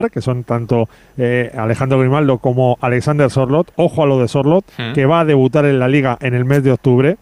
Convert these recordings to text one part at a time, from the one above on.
que son tanto Alejandro Grimaldo como Alexander Sørloth. Ojo a lo de Sørloth, que va a debutar en la Liga en el mes de octubre.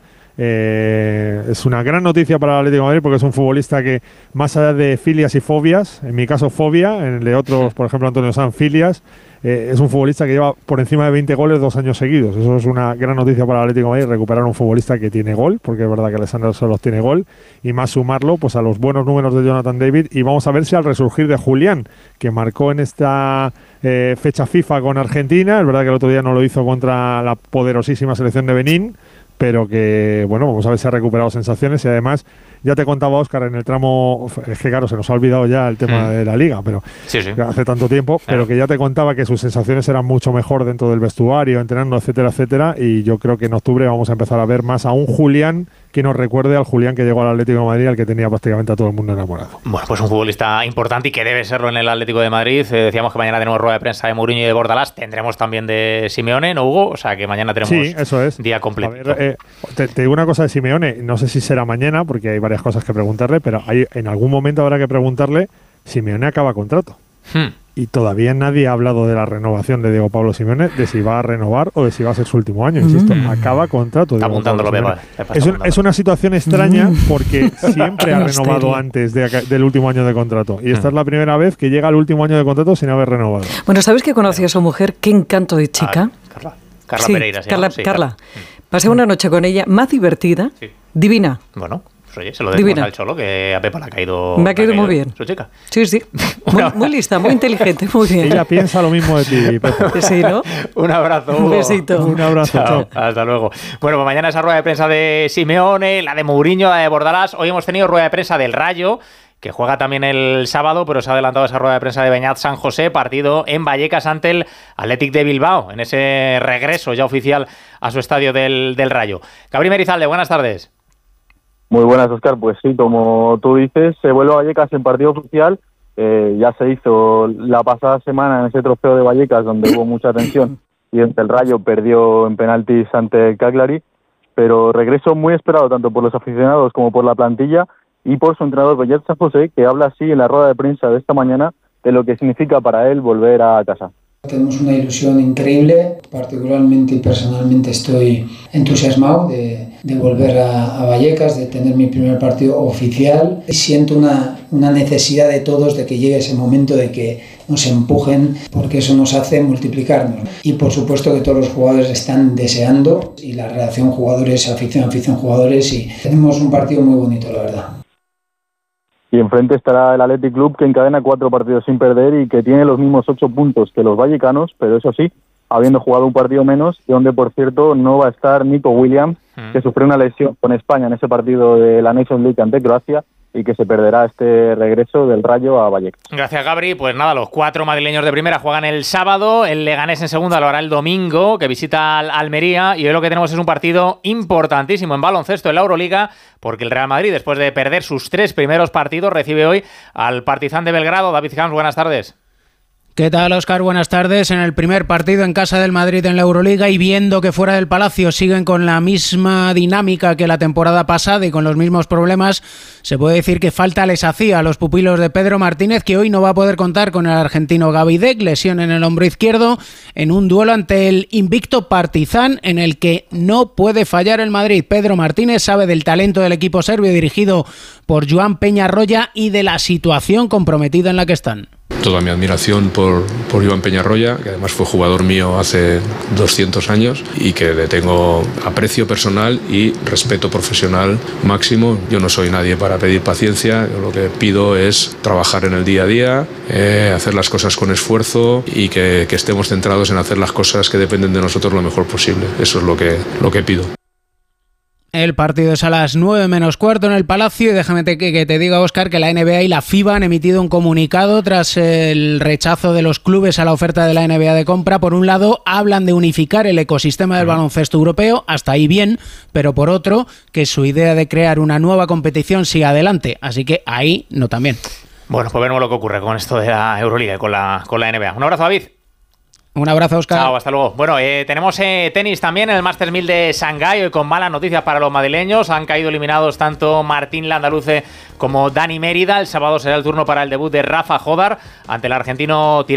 Es una gran noticia para el Atlético de Madrid porque es un futbolista que, más allá de filias y fobias, en mi caso fobia, en el de otros, por ejemplo Antonio Sanz, filias, es un futbolista que lleva por encima de 20 goles 2 años seguidos. Eso es una gran noticia para el Atlético de Madrid, recuperar un futbolista que tiene gol, porque es verdad que Alexander Sørloth tiene gol, y más sumarlo pues a los buenos números de Jonathan David. Y vamos a ver si al resurgir de Julián, que marcó en esta fecha FIFA con Argentina, es verdad que el otro día no lo hizo contra la poderosísima selección de Benín, pero que, bueno, vamos a ver si ha recuperado sensaciones. Y además, ya te contaba Óscar en el tramo, es que claro, se nos ha olvidado ya el tema de la Liga, pero sí. hace tanto tiempo, pero que ya te contaba que sus sensaciones eran mucho mejor dentro del vestuario, entrenando, etcétera, etcétera, y yo creo que en octubre vamos a empezar a ver más a un Julián que nos recuerde al Julián que llegó al Atlético de Madrid, al que tenía prácticamente a todo el mundo enamorado. Bueno, pues un futbolista importante y que debe serlo en el Atlético de Madrid. Decíamos que mañana tenemos rueda de prensa de Mourinho y de Bordalás, tendremos también de Simeone, ¿no, Hugo? O sea, que mañana tenemos eso es. Día completo. A ver, te digo una cosa de Simeone, no sé si será mañana, porque hay varias cosas que preguntarle, pero en algún momento habrá que preguntarle, Simeone acaba contrato. Y todavía nadie ha hablado de la renovación de Diego Pablo Simeone, de si va a renovar o de si va a ser su último año. Insisto, acaba contrato. Está apuntándolo, es una situación extraña porque siempre ha renovado antes del último año de contrato. Y esta es la primera vez que llega al último año de contrato sin haber renovado. Bueno, ¿sabes que conocí a su mujer? Qué encanto de chica. Carla Pereira. Carla. Pasé una noche con ella, más divertida, divina. Bueno. Pues oye, se lo decimos al Cholo, que a Pepa le ha caído. Me ha caído muy bien. Su chica. Sí. Muy lista, muy inteligente, muy bien. Ella piensa lo mismo de ti, Pepa. Sí, ¿no? Un abrazo, Hugo. Un besito. Un abrazo, chao. Hasta luego. Bueno, pues mañana esa rueda de prensa de Simeone, la de Mourinho, la de Bordalás. Hoy hemos tenido rueda de prensa del Rayo, que juega también el sábado, pero se ha adelantado esa rueda de prensa de Beñat San José, partido en Vallecas ante el Athletic de Bilbao, en ese regreso ya oficial a su estadio del Rayo. Gabri Merizalde, buenas tardes. Muy buenas, Óscar. Pues sí, como tú dices, se vuelve a Vallecas en partido oficial. Ya se hizo la pasada semana en ese trofeo de Vallecas, donde hubo mucha tensión y el Rayo perdió en penaltis ante el Cagliari, pero regreso muy esperado tanto por los aficionados como por la plantilla y por su entrenador Beñat San José, que habla así en la rueda de prensa de esta mañana de lo que significa para él volver a casa. Tenemos una ilusión increíble, particularmente y personalmente estoy entusiasmado de volver a Vallecas, de tener mi primer partido oficial. Siento una necesidad de todos de que llegue ese momento, de que nos empujen, porque eso nos hace multiplicarnos. Y por supuesto que todos los jugadores están deseando, y la relación jugadores-afición, afición-jugadores, y tenemos un partido muy bonito, la verdad. Y enfrente estará el Athletic Club, que encadena 4 partidos sin perder y que tiene los mismos 8 puntos que los vallecanos, pero eso sí, habiendo jugado un partido menos, y donde, por cierto, no va a estar Nico Williams, que sufrió una lesión con España en ese partido de la Nations League ante Croacia, y que se perderá este regreso del Rayo a Vallecas. Gracias, Gabri. Pues nada, los 4 madrileños de primera juegan el sábado, el Leganés en segunda lo hará el domingo, que visita al Almería, y hoy lo que tenemos es un partido importantísimo en baloncesto en la Euroliga, porque el Real Madrid, después de perder sus 3 primeros partidos, recibe hoy al Partizan de Belgrado. David Camps, buenas tardes. ¿Qué tal, Óscar? Buenas tardes. En el primer partido en casa del Madrid en la Euroliga, y viendo que fuera del Palacio siguen con la misma dinámica que la temporada pasada y con los mismos problemas, se puede decir que falta les hacía a los pupilos de Pedro Martínez, que hoy no va a poder contar con el argentino Gaby Deck, lesión en el hombro izquierdo, en un duelo ante el invicto Partizan, en el que no puede fallar el Madrid. Pedro Martínez sabe del talento del equipo serbio dirigido por Joan Peñarroya y de la situación comprometida en la que están. Toda mi admiración por Joan Peñarroya, que además fue jugador mío hace 200 años y que le tengo aprecio personal y respeto profesional máximo. Yo no soy nadie para pedir paciencia, yo lo que pido es trabajar en el día a día, hacer las cosas con esfuerzo y que estemos centrados en hacer las cosas que dependen de nosotros lo mejor posible. Eso es lo que pido. El partido es a las 9 menos cuarto en el Palacio, y déjame que te diga, Óscar, que la NBA y la FIBA han emitido un comunicado tras el rechazo de los clubes a la oferta de la NBA de compra. Por un lado, hablan de unificar el ecosistema del baloncesto europeo, hasta ahí bien, pero por otro, que su idea de crear una nueva competición sigue adelante, así que ahí no también. Bueno, pues veremos lo que ocurre con esto de la Euroliga y con la NBA. Un abrazo, David. Un abrazo, Óscar. Chao, hasta luego. Bueno, tenemos tenis también en el Masters 1000 de Shanghái, hoy con malas noticias para los madrileños. Han caído eliminados tanto Martín Landaluce como Dani Mérida. El sábado será el turno para el debut de Rafa Jodar ante el argentino